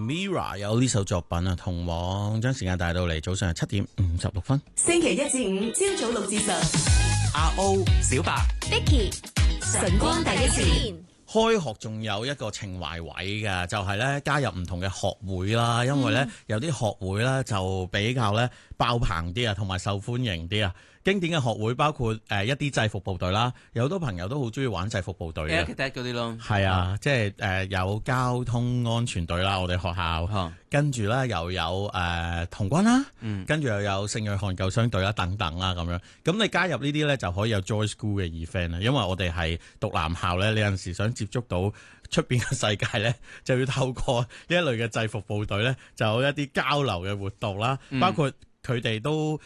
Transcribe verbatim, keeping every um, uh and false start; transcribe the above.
Mira 有呢首作品啊，同往將時間帶到嚟早上七點五十六分。 星期一至五朝早六至十， 阿 O 小白 Vicky 晨光第一線。 開學仲有一個情懷位嘅，就係咧加入唔同嘅學會啦，因為咧有啲學會咧就比較咧爆棚啲啊，同埋受歡迎啲啊。經典嘅學會包括誒一啲制服部隊啦，有好多朋友都好中意玩制服部隊嘅， 嗰啲咯。 係啊，即係誒有交通安全隊啦，我哋學校，跟住咧又有誒童軍啦，跟住又有聖約翰救傷隊啦等等啦咁樣。咁你加入呢啲咧就可以有 Joy School 嘅 event 啦，因為我哋係讀男校咧，你有陣時想接觸到出邊嘅世界咧，就要透過呢一類嘅制服部隊咧，就有一啲交流嘅活動啦，包括佢哋都